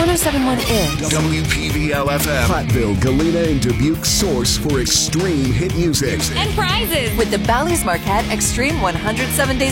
1071 is WPVL-FM. Platteville, Galena, and Dubuque's source for extreme hit music. and prizes with the Bally's Marquette Extreme 107 Days